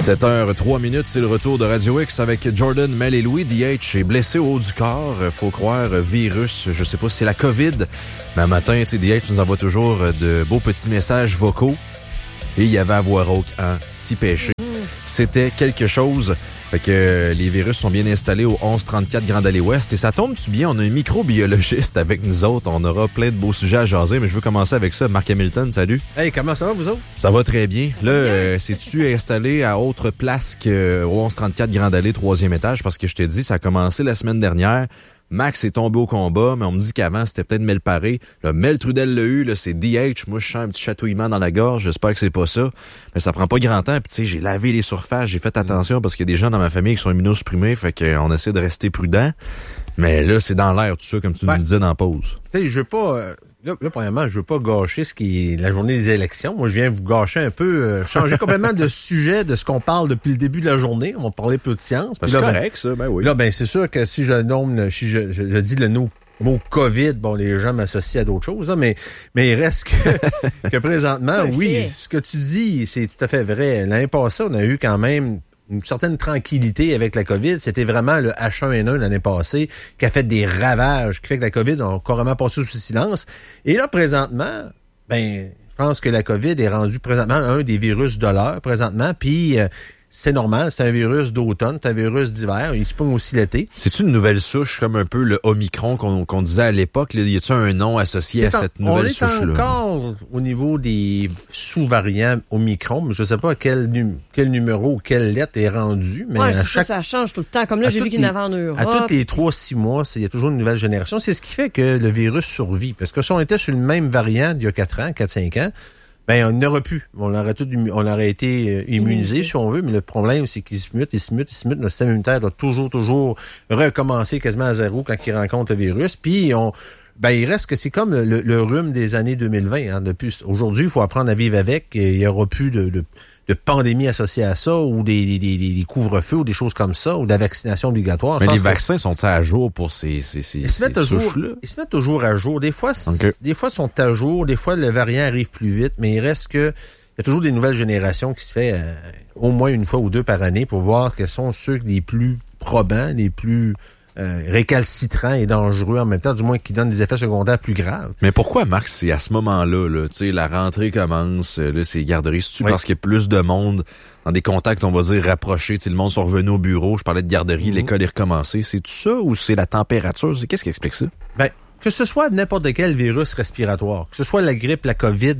7h03, c'est le retour de Radio X avec Jordan, Mel et Louis. DH est blessé au haut du corps. Faut croire virus, je sais pas si c'est la COVID. Mais un matin, DH nous envoie toujours de beaux petits messages vocaux. Et il y avait à voix rauque anti-péché. C'était quelque chose. Fait que les virus sont bien installés au 1134 Grande Allée Ouest. Et ça tombe-tu bien, on a un microbiologiste avec nous autres. On aura plein de beaux sujets à jaser, mais je veux commencer avec ça. Marc Hamilton, salut. Hey, comment ça va, vous autres? Ça va très bien. Là, c'est-tu installé à autre place qu'au 1134 Grande Allée, 3e étage? Parce que je t'ai dit, ça a commencé la semaine dernière. Max est tombé au combat, mais on me dit qu'avant, c'était peut-être Mel Paré. Là, Mel Trudel l'a eu, là, c'est DH. Moi, je sens un petit chatouillement dans la gorge. J'espère que c'est pas ça. Mais ça prend pas grand temps. Puis, tu sais, j'ai lavé les surfaces. J'ai fait attention parce qu'il y a des gens dans ma famille qui sont immunosupprimés. Fait qu'on essaie de rester prudent. Mais là, c'est dans l'air, tout ça, comme tu nous disais dans la pause. Tu sais, je veux pas... Là, premièrement, je veux pas gâcher ce qui est la journée des élections. Moi, je viens vous gâcher un peu, changer complètement de sujet de ce qu'on parle depuis le début de la journée. On va parler peu de science. C'est correct, ça, ben oui. Là, c'est sûr que si je dis le mot COVID, bon, les gens m'associent à d'autres choses, là, mais il reste que présentement, oui, ce que tu dis, c'est tout à fait vrai. L'année passée, on a eu quand même une certaine tranquillité avec la COVID. C'était vraiment le H1N1 l'année passée qui a fait des ravages, qui fait que la COVID a carrément passé sous silence. Et là, présentement, je pense que la COVID est rendue présentement un des virus de l'heure, présentement, puis c'est normal, c'est un virus d'automne, c'est un virus d'hiver, il se pogne aussi l'été. C'est-tu une nouvelle souche, comme un peu le Omicron qu'on disait à l'époque? Là, y a-t-il un nom associé à cette nouvelle souche-là? On est encore au niveau des sous-variants Omicron, je ne sais pas quel numéro ou quelle lettre est rendu, mais ça change tout le temps. Comme là, j'ai vu qu'il y en avait en Europe. À tous les 3-6 mois, il y a toujours une nouvelle génération. C'est ce qui fait que le virus survit. Parce que si on était sur le même variant d'il y a 4-5 ans, on n'aurait plus. On aurait été immunisé, si on veut, mais le problème, c'est qu'il se mute. Notre système immunitaire doit toujours recommencer quasiment à zéro quand il rencontre le virus. Puis, il reste que c'est comme le rhume des années 2020. Hein. Depuis aujourd'hui, il faut apprendre à vivre avec. Il n'y aura plus de pandémie associée à ça, ou des couvre-feux, ou des choses comme ça, ou de la vaccination obligatoire. Mais les vaccins sont-ils à jour pour ces souches-là? Ils se mettent toujours à jour. Des fois, ils sont à jour. Des fois, le variant arrive plus vite. Mais il reste que il y a toujours des nouvelles générations qui se fait au moins une fois ou deux par année pour voir quels sont ceux les plus probants, les plus récalcitrants et dangereux en même temps, du moins qui donnent des effets secondaires plus graves. Mais pourquoi, Marc, c'est à ce moment-là, tu sais, la rentrée commence, là, c'est garderie. C'est-tu parce qu'il y a plus de monde dans des contacts, on va dire, rapprochés, tu sais, le monde sont revenus au bureau, je parlais de garderie, l'école est recommencée. C'est tout ça ou c'est la température? Qu'est-ce qui explique ça? Que ce soit n'importe quel virus respiratoire, que ce soit la grippe, la COVID,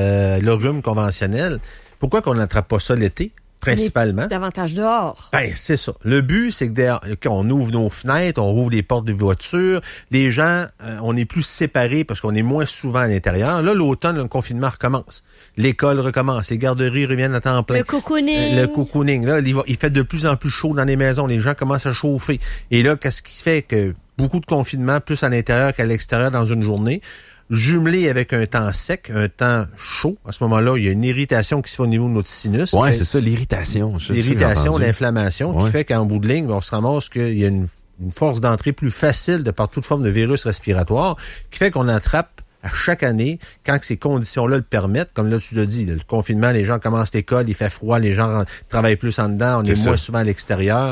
le rhume conventionnel, pourquoi qu'on n'attrape pas ça l'été? Principalement. Davantage dehors. C'est ça. Le but, c'est que qu'on ouvre nos fenêtres, on rouvre les portes des voitures. Les gens, on est plus séparés parce qu'on est moins souvent à l'intérieur. Là, l'automne, le confinement recommence. L'école recommence. Les garderies reviennent à temps plein. Le cocooning. Là, il fait de plus en plus chaud dans les maisons. Les gens commencent à chauffer. Et là, qu'est-ce qui fait que beaucoup de confinement, plus à l'intérieur qu'à l'extérieur dans une journée, jumelé avec un temps sec, un temps chaud. À ce moment-là, il y a une irritation qui se fait au niveau de notre sinus. Ouais, c'est ça, l'irritation. L'irritation, l'inflammation, qui fait qu'en bout de ligne, on se ramasse qu'il y a une force d'entrée plus facile de par toute forme de virus respiratoire, qui fait qu'on attrape à chaque année, quand ces conditions-là le permettent, comme là tu l'as dit, le confinement, les gens commencent l'école, il fait froid, les gens travaillent plus en dedans, on est moins souvent à l'extérieur.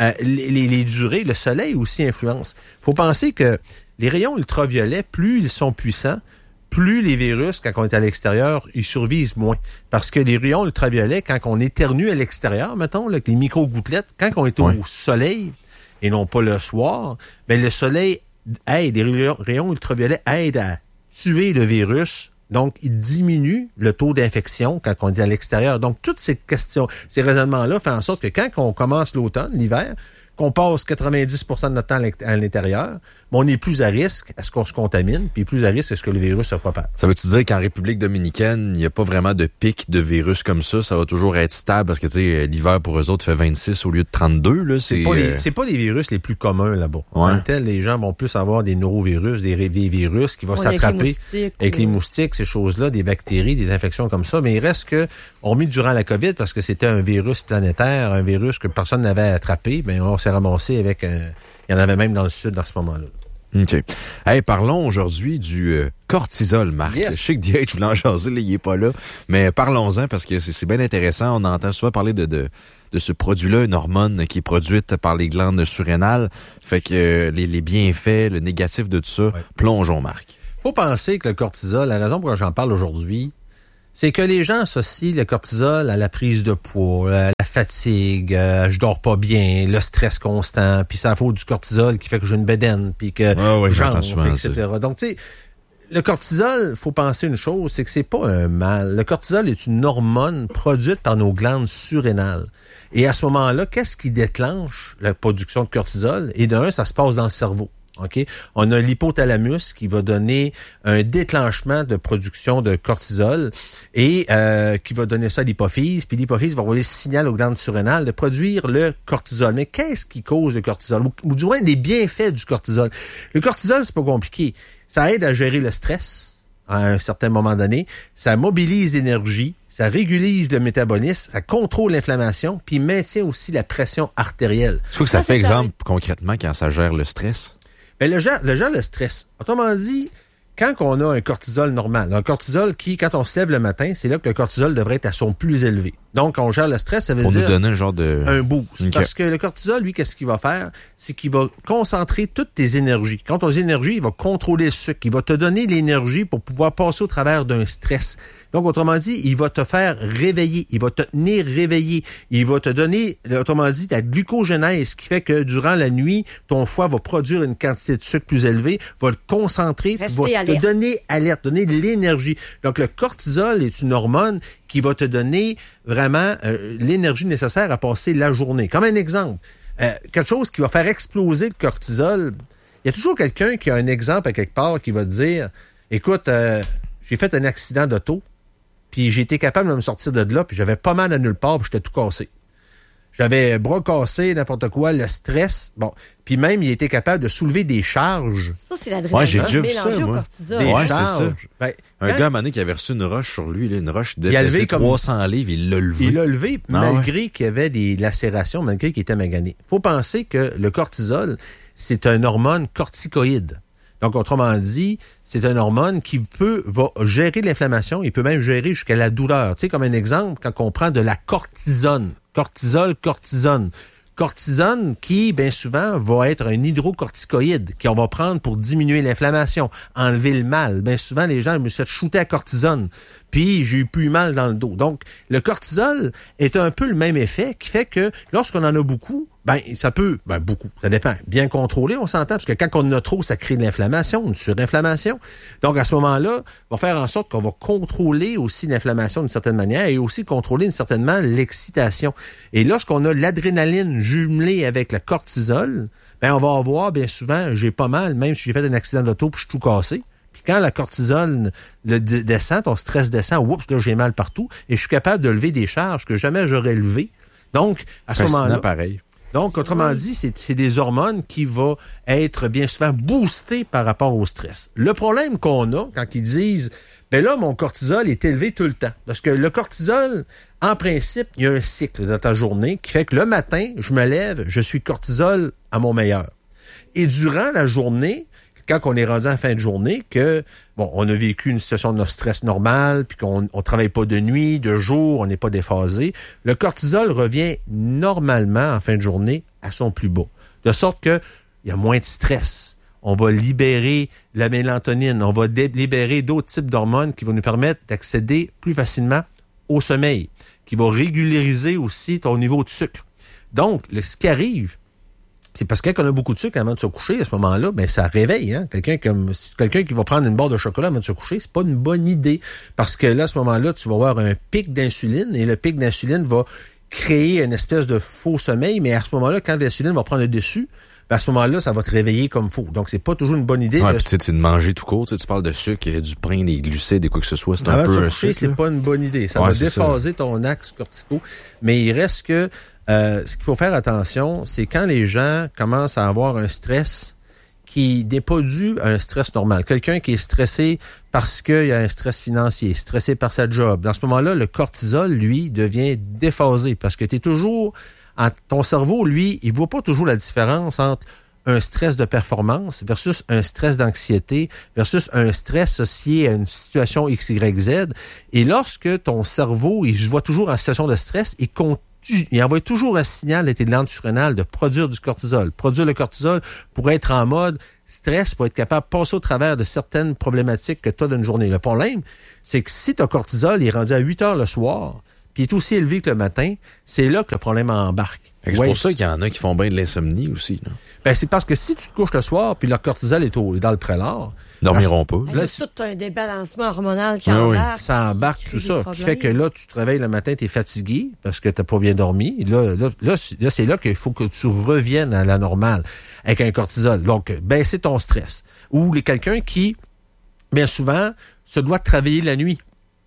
Les durées, le soleil aussi influence. Faut penser que les rayons ultraviolets, plus ils sont puissants, plus les virus, quand on est à l'extérieur, ils survivent moins. Parce que les rayons ultraviolets, quand on éternue à l'extérieur, mettons, là, avec les micro-gouttelettes, quand on est au soleil, et non pas le soir, le soleil aide, les rayons ultraviolets aident à tuer le virus. Donc, il diminue le taux d'infection quand on est à l'extérieur. Donc, toutes ces questions, ces raisonnements-là font en sorte que quand on commence l'automne, l'hiver, qu'on passe 90% de notre temps à l'intérieur, on est plus à risque à ce qu'on se contamine, puis plus à risque à ce que le virus se propage. Ça veut-tu dire qu'en République dominicaine, il n'y a pas vraiment de pic de virus comme ça? Ça va toujours être stable parce que, tu sais, l'hiver pour eux autres fait 26 au lieu de 32, là. C'est pas les virus les plus communs là-bas. En tant que tel, les gens vont plus avoir des norovirus, des virus qui vont s'attraper avec les moustiques, ces choses-là, des bactéries, des infections comme ça. Mais il reste que, hormis durant la COVID, parce que c'était un virus planétaire, un virus que personne n'avait attrapé, on s'est ramassé avec il y en avait même dans le sud dans ce moment-là. OK. Hey, parlons aujourd'hui du cortisol, Marc. Yes. Je sais que DH voulait en jaser, là, il est pas là. Mais parlons-en parce que c'est bien intéressant. On entend souvent parler de ce produit-là, une hormone qui est produite par les glandes surrénales. Fait que les bienfaits, le négatif de tout ça, plongeons, Marc. Faut penser que le cortisol, la raison pour laquelle j'en parle aujourd'hui, c'est que les gens associent le cortisol à la prise de poids, à la fatigue, je dors pas bien, le stress constant, puis c'est la faute du cortisol qui fait que j'ai une bédaine, puis que j'enfle, etc. Donc, tu sais, le cortisol, faut penser une chose, c'est que c'est pas un mal. Le cortisol est une hormone produite par nos glandes surrénales. Et à ce moment-là, qu'est-ce qui déclenche la production de cortisol? Et d'un, ça se passe dans le cerveau. Okay? On a l'hypothalamus qui va donner un déclenchement de production de cortisol et qui va donner ça à l'hypophyse. Puis l'hypophyse va envoyer le signal aux glandes surrénales de produire le cortisol. Mais qu'est-ce qui cause le cortisol? Ou du moins les bienfaits du cortisol. Le cortisol, c'est pas compliqué. Ça aide à gérer le stress à un certain moment donné. Ça mobilise l'énergie, ça régulise le métabolisme, ça contrôle l'inflammation, puis maintient aussi la pression artérielle. Tu trouves que ça fait exemple concrètement quand ça gère le stress? Ben, le stress. Autrement dit, quand on a un cortisol normal, un cortisol qui, quand on se lève le matin, c'est là que le cortisol devrait être à son plus élevé. Donc, on gère le stress, ça veut dire... Pour nous donner un genre de... Un boost. Okay. Parce que le cortisol, lui, qu'est-ce qu'il va faire? C'est qu'il va concentrer toutes tes énergies. Quand tes énergies, il va contrôler le sucre. Il va te donner l'énergie pour pouvoir passer au travers d'un stress. Donc, autrement dit, il va te faire réveiller. Il va te tenir réveillé. Il va te donner, autrement dit, ta glucogénèse, qui fait que durant la nuit, ton foie va produire une quantité de sucre plus élevée, va le concentrer, va te donner alerte, donner de l'énergie. Donc, le cortisol est une hormone qui va te donner vraiment l'énergie nécessaire à passer la journée. Comme un exemple, quelque chose qui va faire exploser le cortisol, il y a toujours quelqu'un qui a un exemple à quelque part qui va te dire, écoute, j'ai fait un accident d'auto, puis j'ai été capable de me sortir de là, puis j'avais pas mal à nulle part, puis j'étais tout cassé. J'avais bras cassés, n'importe quoi, le stress. Bon, puis même, il était capable de soulever des charges. Ça, c'est l'adrénaline mélangée au cortisol. Des charges. Ben, un gars, à un moment donné, qui avait reçu une roche sur lui, là, une roche de 300 livres, il l'a levé. Il l'a levé, malgré qu'il y avait des lacérations, malgré qu'il était magané. Il faut penser que le cortisol, c'est une hormone corticoïde. Donc, autrement dit, c'est une hormone qui va gérer l'inflammation, il peut même gérer jusqu'à la douleur. Tu sais, comme un exemple, quand on prend de la cortisone, cortisone qui, bien souvent, va être un hydrocorticoïde qu'on va prendre pour diminuer l'inflammation, enlever le mal. Bien souvent, les gens me sont fait shooter à cortisone, puis j'ai eu plus mal dans le dos. Donc, le cortisol est un peu le même effet qui fait que lorsqu'on en a beaucoup, beaucoup, ça dépend. Bien contrôlé, on s'entend, parce que quand on en a trop, ça crée de l'inflammation, une surinflammation. Donc, à ce moment-là, on va faire en sorte qu'on va contrôler aussi l'inflammation d'une certaine manière et aussi contrôler certainement l'excitation. Et lorsqu'on a l'adrénaline jumelée avec le cortisol, on va avoir, bien souvent, j'ai pas mal, même si j'ai fait un accident d'auto puis je suis tout cassé. Puis quand la cortisol descend, ton stress descend, là, j'ai mal partout et je suis capable de lever des charges que jamais j'aurais levées. Donc, à ce moment-là... pareil. Donc, autrement dit, c'est des hormones qui vont être bien souvent boostées par rapport au stress. Le problème qu'on a quand ils disent, là, mon cortisol est élevé tout le temps. Parce que le cortisol, en principe, il y a un cycle dans ta journée qui fait que le matin, je me lève, je suis cortisol à mon meilleur. Et durant la journée, quand on est rendu en fin de journée, on a vécu une situation de stress normale, puis qu'on travaille pas de nuit, de jour, on n'est pas déphasé, le cortisol revient normalement en fin de journée à son plus bas. De sorte que il y a moins de stress. On va libérer la mélatonine, on va libérer d'autres types d'hormones qui vont nous permettre d'accéder plus facilement au sommeil, qui va régulariser aussi ton niveau de sucre. Donc, ce qui arrive, c'est parce que quand on a beaucoup de sucre avant de se coucher, à ce moment-là, ça réveille. Hein? Quelqu'un qui va prendre une barre de chocolat avant de se coucher, c'est pas une bonne idée. Parce que là, à ce moment-là, tu vas avoir un pic d'insuline et le pic d'insuline va créer une espèce de faux sommeil. Mais à ce moment-là, quand l'insuline va prendre le dessus, à ce moment-là, ça va te réveiller comme faux. Donc, c'est pas toujours une bonne idée. Ouais, puis tu sais, de manger tout court. Tu parle de sucre, du pain, des glucides, des quoi que ce soit. C'est un peu un sucre. C'est pas une bonne idée. Ça va déphaser ton axe cortico. Mais il reste que ce qu'il faut faire attention, c'est quand les gens commencent à avoir un stress qui n'est pas dû à un stress normal. Quelqu'un qui est stressé parce qu'il y a un stress financier, stressé par sa job. Dans ce moment-là, le cortisol, lui, devient déphasé parce que tu es toujours... Ton cerveau, lui, il voit pas toujours la différence entre un stress de performance versus un stress d'anxiété versus un stress associé à une situation X, Y, Z. Et lorsque ton cerveau, il se voit toujours en situation de stress, il envoie toujours un signal à tes glandes surrénales de produire du cortisol. Produire le cortisol pour être en mode stress, pour être capable de passer au travers de certaines problématiques que tu as d'une journée. Le problème, c'est que si ton cortisol est rendu à 8 heures le soir, puis est aussi élevé que le matin, c'est là que le problème embarque. C'est pour ça qu'il y en a qui font bien de l'insomnie aussi. Là. Ben, c'est parce que si tu te couches le soir, puis leur cortisol est dans le prélard... Dormiront pas. Là, c'est tout un débalancement hormonal qui embarque. Oui. Ça embarque tout ça. Qui fait que là, tu te réveilles le matin, tu es fatigué parce que tu n'as pas bien dormi. Là, c'est là qu'il faut que tu reviennes à la normale avec un cortisol. Donc, baisser ton stress. Ou quelqu'un qui, bien souvent, se doit travailler la nuit.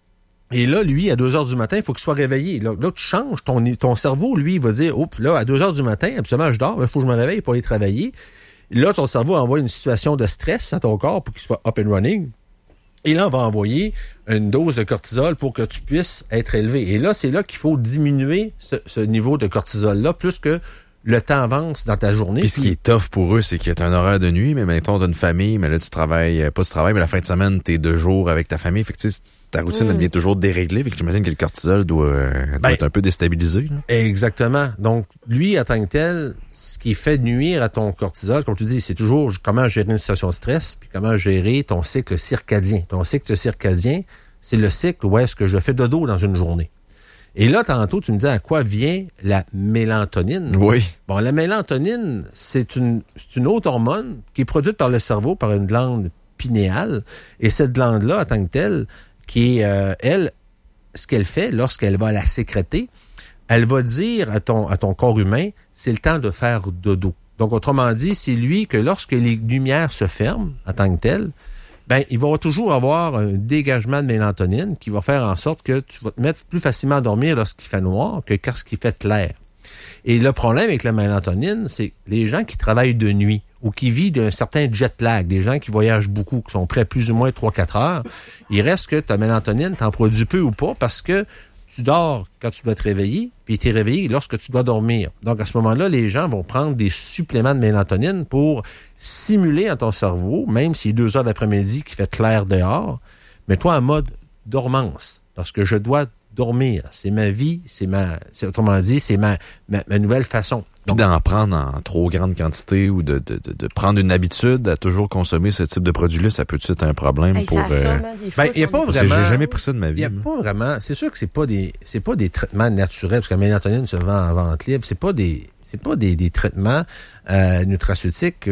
Et là, lui, à 2 heures du matin, il faut qu'il soit réveillé. Là, tu changes. Ton cerveau, lui, il va dire, oups, là, à 2 heures du matin, absolument, je dors, il faut que je me réveille pour aller travailler. Là, ton cerveau envoie une situation de stress à ton corps pour qu'il soit up and running. Et là, on va envoyer une dose de cortisol pour que tu puisses être élevé. Et là, c'est là qu'il faut diminuer ce niveau de cortisol-là, plus que le temps avance dans ta journée. Puis ce qui est tough pour eux, c'est qu'il y a un horaire de nuit, mais mettons, t'as une famille, mais là, tu travailles, mais la fin de semaine, t'es 2 jours avec ta famille. Fait que, tu sais, ta routine devient toujours déréglée. Fait que j'imagine que le cortisol doit être un peu déstabilisé. Là. Exactement. Donc, lui, en tant que tel, ce qui fait nuire à ton cortisol, comme tu dis, c'est toujours comment gérer une situation de stress, puis comment gérer ton cycle circadien. Ton cycle circadien, c'est le cycle où est-ce que je fais dodo dans une journée. Et là, tantôt, tu me dis à quoi vient la mélatonine. Oui. Bon, la mélatonine, c'est une autre hormone qui est produite par le cerveau, par une glande pinéale. Et cette glande-là, en tant que telle, qui est, elle, ce qu'elle fait lorsqu'elle va la sécréter, elle va dire à ton corps humain, c'est le temps de faire dodo. Donc, autrement dit, c'est lui que lorsque les lumières se ferment, en tant que telles, ben, il va toujours avoir un dégagement de mélatonine qui va faire en sorte que tu vas te mettre plus facilement à dormir lorsqu'il fait noir que lorsqu'il fait clair. Et le problème avec la mélatonine, c'est les gens qui travaillent de nuit ou qui vivent d'un certain jet lag, des gens qui voyagent beaucoup, qui sont prêts plus ou moins 3-4 heures, il reste que ta mélatonine, t'en produis peu ou pas parce que tu dors quand tu dois te réveiller, puis tu es réveillé lorsque tu dois dormir. Donc, à ce moment-là, les gens vont prendre des suppléments de mélatonine pour simuler à ton cerveau, même s'il est 2 heures d'après-midi qui fait clair dehors, mets-toi en mode dormance, parce que je dois dormir. C'est ma vie, autrement dit, c'est ma nouvelle façon. Puis d'en prendre en trop grande quantité ou de prendre une habitude à toujours consommer ce type de produit-là, ça peut être un problème pour... il n'y a pas vraiment... J'ai jamais pris ça de ma vie. Il n'y a pas vraiment... C'est sûr que c'est pas des traitements naturels, parce que la mélatonine se vend en vente libre. C'est pas des traitements nutraceutiques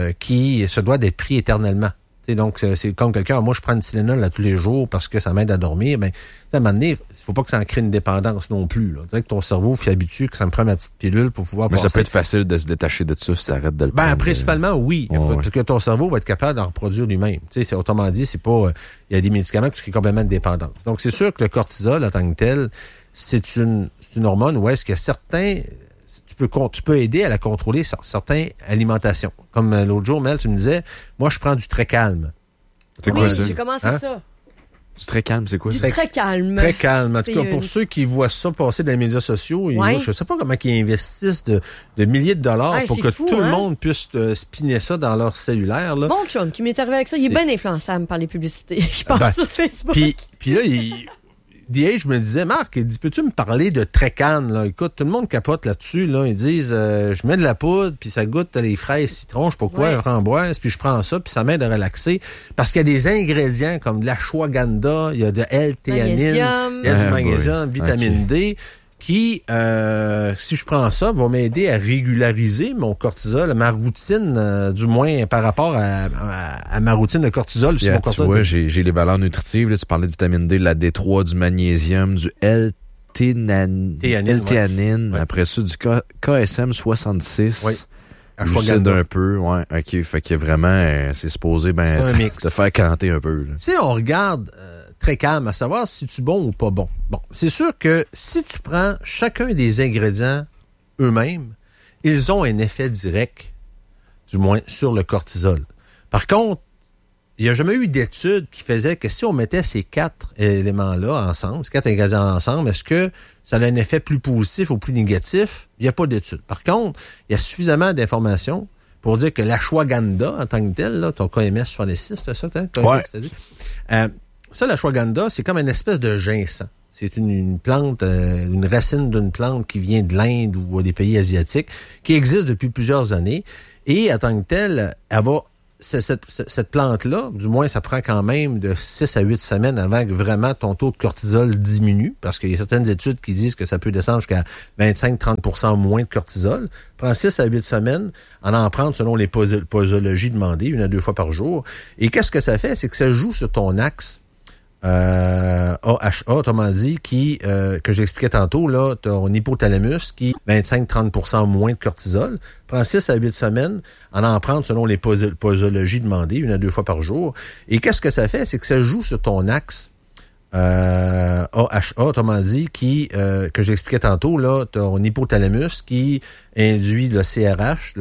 qui se doivent d'être pris éternellement. T'sais, donc, c'est comme quelqu'un, moi, je prends une Tylenol là, tous les jours parce que ça m'aide à dormir. Ben, à un moment donné, il faut pas que ça en crée une dépendance non plus. Là. Que ton cerveau s'habitue que ça me prend ma petite pilule pour pouvoir Mais ça peut être facile de se détacher de ça si ça arrête de le prendre. Principalement, oui. Parce que ton cerveau va être capable d'en reproduire lui-même. C'est, autrement dit, c'est pas... Il y a des médicaments qui créent complètement de dépendance. Donc, c'est sûr que le cortisol, en tant que tel, c'est une hormone où est-ce qu'il y a certains... Tu peux aider à la contrôler sur certaines alimentations. Comme l'autre jour, Mel, tu me disais, moi, je prends du très calme. C'est quoi ça? J'ai commencé ça. Du très calme, c'est quoi ça? Du très calme. Très calme. En tout cas, pour ceux qui voient ça passer dans les médias sociaux, moi, je sais pas comment ils investissent de milliers de dollars pour que tout le monde puisse spinner ça dans leur cellulaire. Là. Mon chum qui m'est arrivé avec ça, il est bien influençable par les publicités. Je pense sur Facebook. Puis là, je me disais, Marc, il dit, peux-tu me parler de Trécan, là? Écoute, tout le monde capote là-dessus, là. Ils disent, je mets de la poudre, puis ça goûte les fraises, citron, je sais pas quoi, framboise, puis je prends ça, puis ça m'aide à relaxer. Parce qu'il y a des ingrédients comme de l'ashwagandha, il y a de L-théanine, il y a du magnésium, vitamine D, qui, si je prends ça, vont m'aider à régulariser mon cortisol, ma routine, du moins par rapport à ma routine de cortisol. Mon cortisol. Tu vois, j'ai les valeurs nutritives. Là, tu parlais de vitamine D, de la D3, du magnésium, du L-théanine. Après ça, du KSM 66. Oui. Lucide un peu, ouais. OK. Fait que vraiment, c'est supposé te faire canter un peu. Si on regarde... très calme, à savoir si tu es bon ou pas bon. Bon, c'est sûr que si tu prends chacun des ingrédients eux-mêmes, ils ont un effet direct, du moins, sur le cortisol. Par contre, il n'y a jamais eu d'étude qui faisait que si on mettait ces 4 éléments-là ensemble, ces 4 ingrédients ensemble, est-ce que ça a un effet plus positif ou plus négatif? Il n'y a pas d'étude. Par contre, il y a suffisamment d'informations pour dire que l'ashwagandha, en tant que tel, là, ton KMS 66, c'est ça, ouais. Ça, l'ashwagandha, c'est comme une espèce de ginseng. C'est une plante, une racine d'une plante qui vient de l'Inde ou des pays asiatiques, qui existe depuis plusieurs années. Et en tant que telle, elle va, cette plante-là, du moins, ça prend quand même de 6 à 8 semaines avant que vraiment ton taux de cortisol diminue, parce qu'il y a certaines études qui disent que ça peut descendre jusqu'à 25-30% moins de cortisol. Prend 6 à 8 semaines, en prendre selon les posologies demandées, 1 à 2 fois par jour. Et qu'est-ce que ça fait? C'est que ça joue sur ton axe AHA, autrement dit, que j'expliquais tantôt, là, ton hypothalamus qui 25-30% moins de cortisol, prend 6 à 8 semaines, en prendre selon les posologies demandées, 1 à 2 fois par jour. Et qu'est-ce que ça fait? C'est que ça joue sur ton axe AHA, autrement dit, que j'expliquais tantôt, là, ton hypothalamus qui induit le CRH,